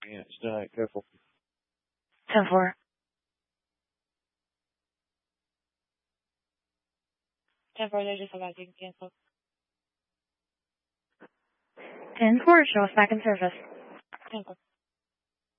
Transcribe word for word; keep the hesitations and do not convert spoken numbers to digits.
Yeah, still not careful. ten four. ten four, they're just about to cancel. ten four, show us back in service. ten four.